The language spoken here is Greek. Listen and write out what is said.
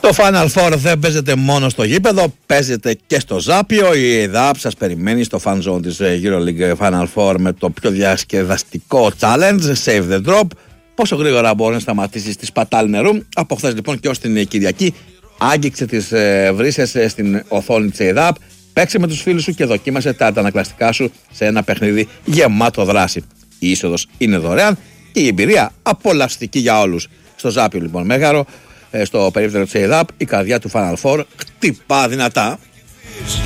Το Final Four δεν παίζεται μόνο στο γήπεδο, παίζεται και στο Ζάπιο. Η ΕΔΑΠ σας περιμένει στο fan zone της EuroLeague Final Four με το πιο διασκεδαστικό challenge, Save the Drop. Πόσο γρήγορα μπορεί να σταματήσει στη σπατάλη νερού. Από χθες λοιπόν και ως την Κυριακή, άγγιξε τις βρύσες στην οθόνη της ΕΔΑΠ. Παίξε με τους φίλους σου και δοκίμασε τα αντανακλαστικά σου σε ένα παιχνίδι γεμάτο δράση. Η είσοδος είναι δωρεάν και η εμπειρία απολαυστική για όλους. Στο Ζάπιο λοιπόν Μέγαρο, στο περίπτερο της ΕΔΑΠ, η καρδιά του Final Four χτυπά δυνατά.